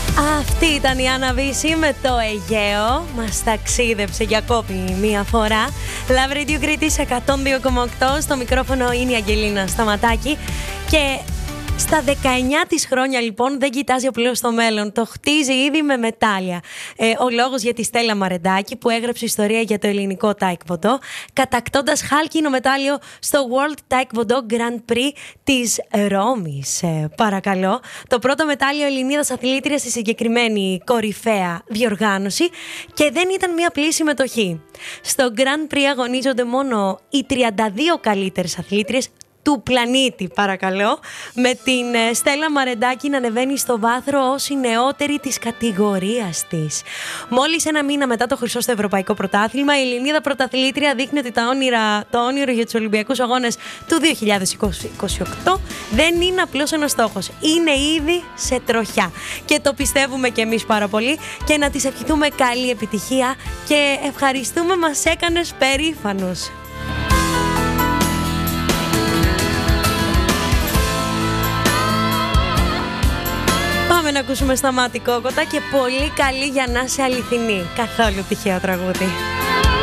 Αυτή ήταν η Άννα Βύση με το Αιγαίο. Μας ταξίδεψε για ακόμη μία φορά. Love Radio Κρήτης 102,8. Στο μικρόφωνο είναι η Αγγελίνα Σταματάκη. Και στα 19 της χρόνια λοιπόν δεν κοιτάζει απλώς το μέλλον. Το χτίζει ήδη με μετάλλια. Ο λόγος για τη Στέλλα Μαρεντάκη που έγραψε ιστορία για το ελληνικό Taekwondo, κατακτώντας χάλκινο μετάλλιο στο World Taekwondo Grand Prix της Ρώμης. Παρακαλώ. Το πρώτο μετάλλιο Ελληνίδας αθλήτριας στη συγκεκριμένη κορυφαία διοργάνωση και δεν ήταν μια απλή συμμετοχή. Στο Grand Prix αγωνίζονται μόνο οι 32 καλύτερες αθλήτριες του πλανήτη, παρακαλώ, με την Στέλλα Μαρεντάκη να ανεβαίνει στο βάθρο ως η νεότερη της κατηγορίας της. Μόλις ένα μήνα μετά το χρυσό στο Ευρωπαϊκό Πρωτάθλημα, η Ελληνίδα πρωταθλήτρια δείχνει ότι το όνειρο για τους Ολυμπιακούς Αγώνες του 2028 δεν είναι απλώς ένας στόχος. Είναι ήδη σε τροχιά. Και το πιστεύουμε κι εμείς πάρα πολύ και να της ευχηθούμε καλή επιτυχία και ευχαριστούμε, μας έκανες περήφανος. Πάμε να ακούσουμε Σταμάτη Κόκοτα και πολύ καλή για να είσαι αληθινή. Καθόλου τυχαίο τραγούδι.